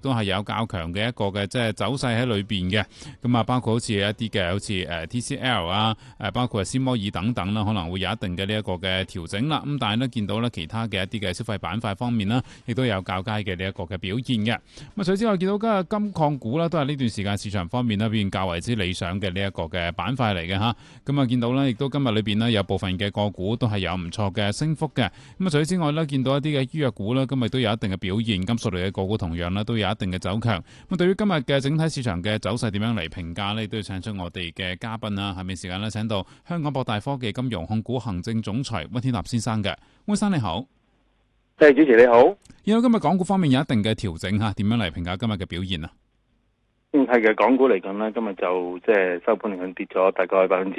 都係有較強嘅一個嘅即係走勢喺裏邊嘅。咁啊，包括好似一啲嘅好似TCL 啊，包括斯摩爾等等啦，可能會有一定嘅呢一個嘅調整啦。咁但係咧見到咧其他嘅一啲嘅消費板塊方面啦，亦都有較佳嘅呢一個嘅表現嘅。咁啊，除此之外見到今日金礦股啦，都係呢段時間市場方面咧表現較為之理想嘅呢一個嘅板塊嚟嘅嚇。咁啊，見到咧亦都今日裏邊呢，有部分嘅個股都係有唔錯嘅升幅嘅。咁啊，除此之外咧，見到一啲嘅醫藥股咧，今日都有一定嘅表現，金屬類嘅個股同樣咧都有一定嘅走強。咁對於今日嘅整體市場嘅走勢點樣嚟評價呢？都要請出我哋嘅嘉賓啦。下面時間咧請到香港博大科技金融控股行政總裁温天納先生嘅。温生你好。 主持你好。 見到今日港股方面有一定嘅調整嚇，點樣嚟評價今日嘅表現啊？ 係嘅，港股嚟講咧，今日就即係收盤嚟講跌咗大概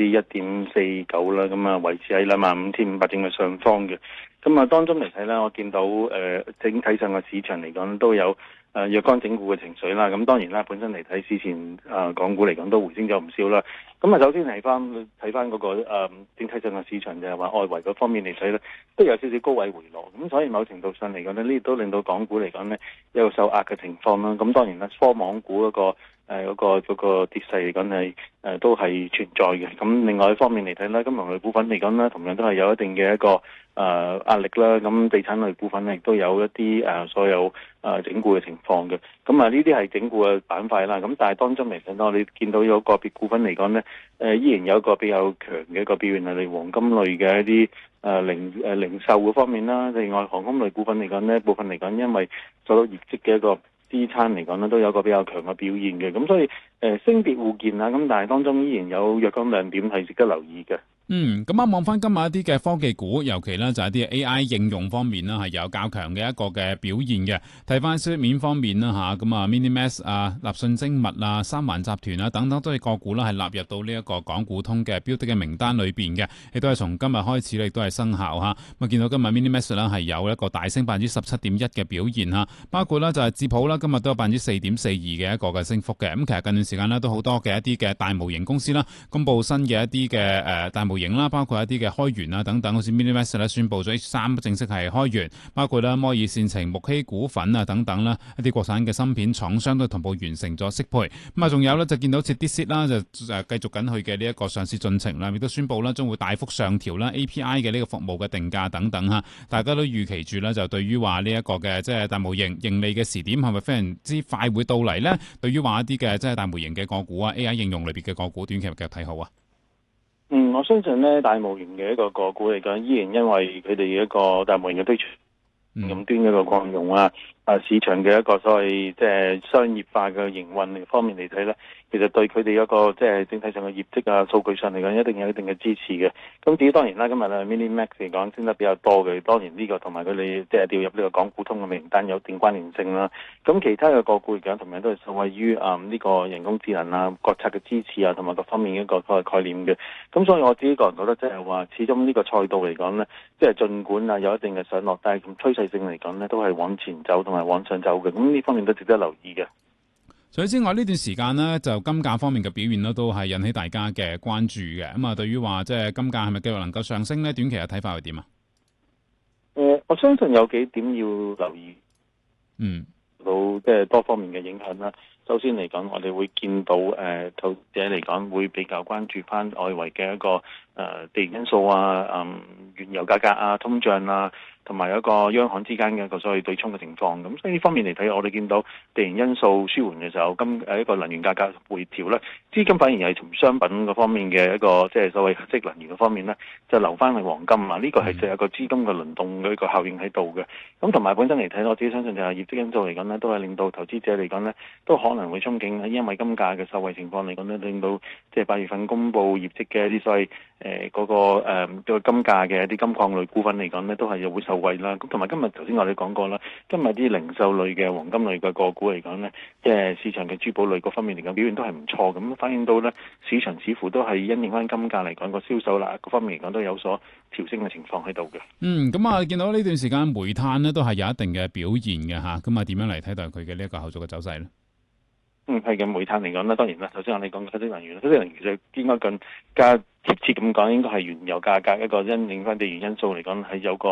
1.49%啦，咁啊維持喺25,500點嘅上方嘅。咁啊當中嚟睇咧，我見到整體上嘅市場嚟講都有若干整固嘅情緒啦。咁當然啦，本身嚟睇之前港股嚟講都回升咗唔少啦。咁啊首先睇翻嗰個整體上嘅市場就係話外圍嗰方面嚟睇咧，都有少少高位回落。咁所以某程度上嚟講呢，呢都令到港股嚟講呢，有受壓嘅情況啦。咁當然啦，科網股嗰個跌勢嚟講係都係存在嘅。咁另外一方面嚟睇啦，金融類股份嚟講呢，同樣都係有一定嘅一個壓力啦。咁地產類股份亦都有一啲所有整固嘅情況嘅。咁啊呢啲係整固嘅板塊啦。咁但係當中嚟講，我哋見到有個別股份嚟講呢，依然有一個比較強嘅一個表現係例如黃金類嘅一啲零售嘅方面啦。另外航空類股份嚟講呢，部分嚟講因為受到業績嘅一個支撐嚟講呢，都有一個比較強嘅表現嘅。咁所以升跌互見啦。咁但係當中依然有若干亮點係值得留意嘅。 咁望翻今日一啲嘅科技股，尤其咧就係啲 AI 應用方面啦，係有較強嘅一個嘅表現嘅。睇翻消息面方面啦嚇，咁啊 Minimax 啊、立訊精密啊、三環集團啊等等都係個股啦，係納入到呢一個港股通嘅標的嘅名單裏邊嘅，亦都係從今日開始亦都係生效嚇。咁見到今日 Minimax 啦係有一個大升17.1%嘅表現嚇，包括啦就係智普啦，今日都有4.42%嘅一個嘅升幅嘅。咁其實近段時間呢，都好多嘅一啲嘅大模型公司啦，公布新嘅一啲嘅大模型啦，包括一啲嘅開源啊等等，好似 Minimax 咧宣布咗H3正式係開源，包括啦摩爾線程、木希股份啊等等啦，一啲國產嘅芯片廠商都同步完成咗適配。咁啊，仲有咧就見到Ditsit啦，就繼續緊佢嘅呢一個上市進程啦，亦都宣布啦將會大幅上調啦 API 嘅呢個服務嘅定價等等嚇。大家都預期住咧，就對於話呢一個嘅即係大模型盈利嘅時點係咪非常之快會到嚟咧？對於話一啲嘅即係大模型嘅個股啊 AI 應用裏邊嘅個股，短期嘅睇好啊？ 我相信咧大模型嘅一個個股嚟講，依然因為佢哋一個大模型嘅推出咁端嘅一個擴容啊，市場嘅一個所謂即係商業化嘅營運方面嚟睇咧，其實對佢哋一個即係整體上嘅業績啊、數據上嚟講，一定有一定嘅支持嘅。咁至於當然啦，今日Minimax 嚟講升得比較多嘅，當然呢個同埋佢哋即係調入呢個港股通嘅名單有一定關聯性啦。咁其他嘅個股嚟講，同樣都係受惠於呢個人工智能啊、國策嘅支持啊，同埋各方面一個概念嘅。咁所以我自己個人覺得，即係話始終呢個賽道嚟講呢，即係儘管有一定嘅上落，但係從趨勢性嚟講呢，都係往前走同埋往上走嘅。咁呢方面都值得留意嘅。 除此之外，呢段時間呢，就金價方面嘅表現呢，都係引起大家嘅關注嘅。咁啊，對於話即係金價係咪繼續能夠上升呢？短期嘅睇法係點啊？ 我相信有幾點要留意。到即係多方面嘅影響啦。首先嚟講，我哋會見到投資者嚟講會比較關注翻外圍嘅一個地緣因素啊、原油價格啊、通脹啊，同埋一個央行之間嘅一個所謂對沖嘅情況。咁所以呢方面嚟睇，我哋見到地緣因素舒緩嘅時候，一個能源價格回調咧，資金反而係從商品嗰方面嘅一個即係所謂即能源嗰方面咧，就流翻去黃金啊。呢個係就有個資金嘅輪動嘅一個效應喺度嘅。咁同埋本身嚟睇，我自己相信就係業績因素嚟講呢，都係令到投資者嚟講呢，都可能會憧憬，因為金價嘅受惠情況嚟講呢，令到即係8月份公布業績嘅一啲所謂嗰個金價嘅一啲金礦類股份嚟講呢，都係又會受惠啦。咁同埋今日頭先我哋講過啦，今日啲零售類嘅黃金類嘅個股嚟講呢，即係市場嘅珠寶類各方面嚟講表現都係唔錯，咁反映到呢，市場似乎都係因應翻金價嚟講個銷售啦，各方面嚟講都有所調升嘅情況喺度嘅。 咁啊，見到呢段時間煤炭呢都係有一定嘅表現嘅嚇，咁啊點樣嚟睇待佢嘅呢一個後續嘅走勢呢？ 係嘅，煤炭嚟講呢，當然啦，頭先我哋講嘅新能源，新能源其實應該更加貼切咁講，應該係原油價格一個因應翻地緣因素嚟講係有個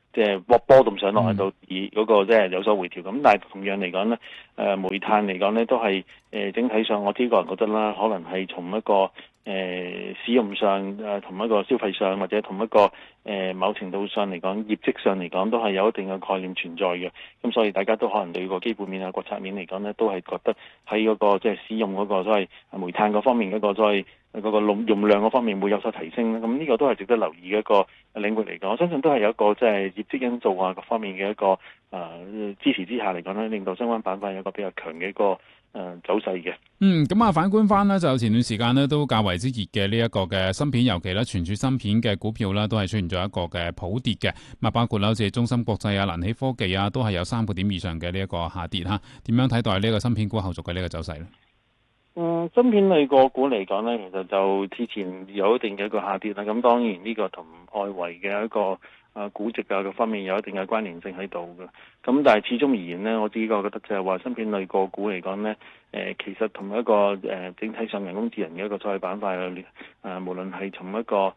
即係波動上落喺度，而嗰個即係有所回調。咁但係同樣嚟講咧，煤炭嚟講咧都係整體上，我個人覺得啦，可能係從一個使用上同一個消費上，或者同一個某程度上嚟講，業績上嚟講都係有一定嘅概念存在嘅。咁所以大家都可能對個基本面啊、國策面嚟講咧，都係覺得喺嗰個即係使用嗰個所謂煤炭嗰方面嗰個所謂嗰個用量嗰方面會有所提升。咁呢個都係值得留意嘅一個領域嚟講。我相信都係有一個即係業績因素啊各方面嘅一個支持之下嚟講咧，令到相關板塊有一個比較強嘅一個走勢嘅。 咁啊，反觀翻呢，就前段時間呢都較為之熱嘅呢一個嘅芯片，尤其咧存儲芯片嘅股票啦，都係出現咗一個嘅普跌嘅。咁啊，包括啦好似中芯國際啊、瀾起科技啊，都係有3個點以上嘅呢一個下跌嚇。點樣睇待呢個芯片股後續嘅呢個走勢呢？ 芯片類個股嚟講呢，其實就之前有一定嘅一個下跌啦。咁當然呢個同外圍嘅一個估值啊各方面有一定嘅關聯性喺度嘅。咁但係始終而言呢，我自己覺得就係話芯片類個股嚟講呢，其實同一個整體上人工智能嘅一個所謂板塊無論係從一個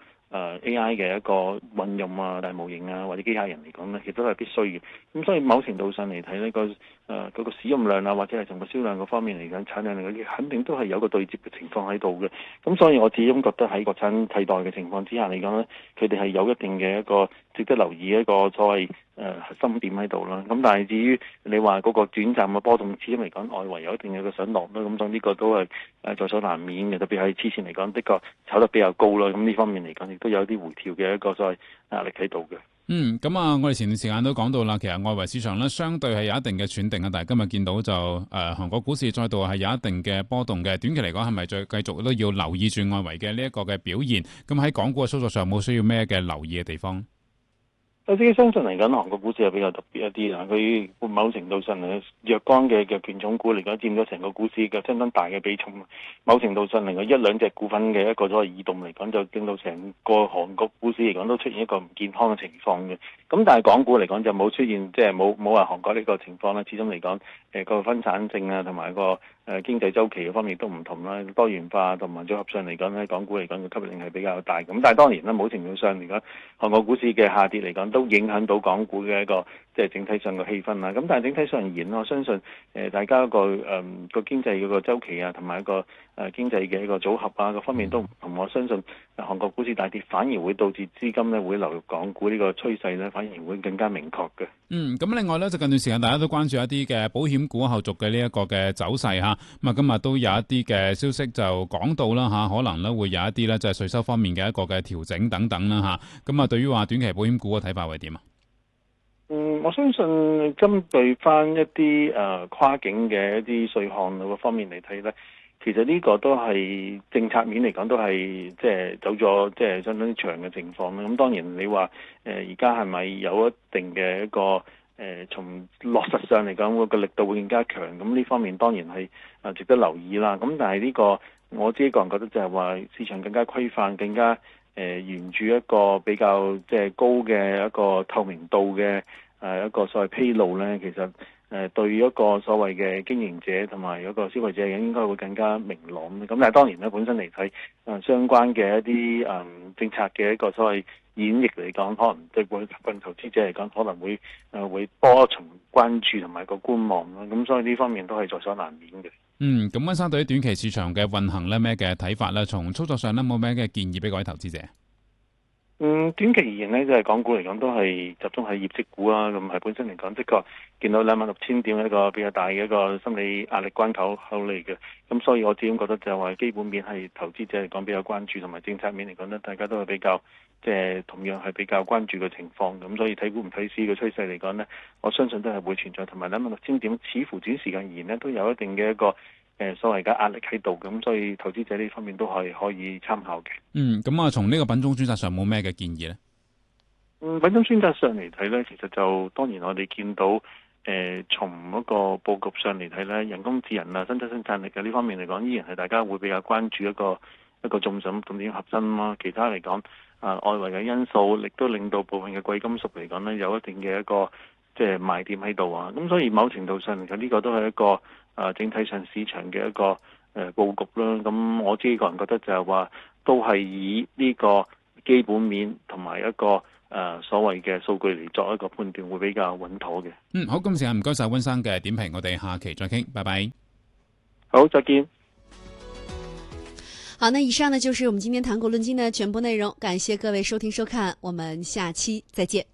AI 嘅一個運用啊、大模型啊或者機械人嚟講咧，其實都係必須嘅。咁所以某程度上嚟睇呢個使用量啊，或者係從個銷量嗰方面嚟講，產量嚟講，肯定都係有個對接嘅情況喺度嘅。咁所以我始終覺得喺國產替代嘅情況之下嚟講咧，佢哋係有一定嘅一個值得留意一個所謂核心點喺度啦。咁但係至於你話嗰個短暫嘅波動，始終嚟講外圍有一定嘅一個上落啦。咁所以呢個都係在所難免嘅。特別係之前嚟講，的確炒得比較高啦。咁呢方面嚟講，亦都有啲回調嘅一個所謂壓力喺度嘅。 咁啊，我哋前段時間都講到啦，其實外圍市場咧相對係有一定嘅喘定啊，但係今日見到就韓國股市再度係有一定嘅波動嘅。短期嚟講係咪再繼續都要留意住外圍嘅呢一個嘅表現？咁喺港股嘅操作上，冇需要咩嘅留意嘅地方？ 我自己相信嚟緊韓國股市係比較特別一啲啦，佢某程度上嚟若干嘅權重股嚟講，佔咗成個股市嘅相當大嘅比重。某程度上嚟講，一兩隻股份嘅一個所謂異動嚟講，就令到成個韓國股市嚟講都出現一個唔健康嘅情況嘅。咁但係港股嚟講就冇出現，即係冇話韓國呢個情況啦。始終嚟講，個分散性啊，同埋個經濟周期嘅方面都唔同啦，多元化同埋組合上嚟講咧，港股嚟講嘅吸引力係比較大。咁但係當然啦，某程度上嚟講，韓國股市嘅下跌嚟講，都影響到港股嘅一個即係整體上嘅氣氛啦。咁但係整體上而言，我相信大家個經濟嗰個週期啊，同埋一個經濟嘅一個組合啊，各方面都唔同。我相信韓國股市大跌反而會導致資金咧會流入港股呢個趨勢咧，反而會更加明確嘅。 咁另外咧，就近段時間大家都關注一啲嘅保險股後續嘅呢一個嘅走勢嚇。咁啊，今日都有一啲嘅消息就講到啦嚇，可能咧會有一啲咧即係稅收方面嘅一個嘅調整等等啦嚇。咁啊，對於話短期保險股嘅睇法會點啊？ 我相信針對翻一啲跨境嘅一啲稅項嗰方面嚟睇咧，其實呢個都係政策面嚟講都係即係走咗即係相當長嘅情況啦。咁當然你話而家係咪有一定嘅一個從落實上嚟講個力度會更加強？咁呢方面當然係值得留意啦。咁但係呢個我自己個人覺得就係話市場更加規範，更加沿住一個比較即係高嘅一個透明度嘅一個所謂披露咧，其實對一個所謂嘅經營者同埋一個消費者應該會更加明朗。咁但係當然咧，本身嚟睇相關嘅一啲政策嘅一個所謂演繹嚟講，可能對部分投資者嚟講，可能會多重關注同埋個觀望咯。咁所以呢方面都係在所難免嘅。 咁溫生對於短期市場嘅運行咧，咩嘅睇法咧？從操作上咧，冇咩嘅建議俾各位投資者？ 短期而言呢，就係港股嚟講都係集中喺業績股啦。咁係本身嚟講，的確見到26,000點一個比較大嘅一個心理壓力關口嚟嘅。咁所以我始終覺得就係話基本面係投資者嚟講比較關注，同埋政策面嚟講呢，大家都係比較即係同樣係比較關注嘅情況。咁所以睇股唔睇市嘅趨勢嚟講呢，我相信都係會存在。同埋26,000點似乎短時間而言呢，都有一定嘅一個所謂嘅壓力喺度，咁所以投資者呢方面都係可以參考嘅。 咁啊，從呢個品種選擇上冇咩嘅建議呢？ 品種選擇上嚟睇呢，其實就當然我哋見到從嗰個佈局上嚟睇呢，人工智能啊、新增生產力嘅呢方面嚟講，依然係大家會比較關注一個重點核心啦。其他嚟講外圍嘅因素，亦都令到部分嘅貴金屬嚟講呢，有一定嘅一個即係賣點喺度啊。咁所以某程度上嚟講，呢個都係一個整體上市場嘅一個佈局啦。咁我自己個人覺得就係話，都係以呢個基本面同埋一個所謂嘅數據嚟作一個判斷，會比較穩妥嘅。 好，今時間唔該晒溫生嘅點評，我哋下期再傾，拜拜。 好，再見。 好，那以上呢就是我們今天談股論金的全部內容，感謝各位收聽收看，我們下期再見。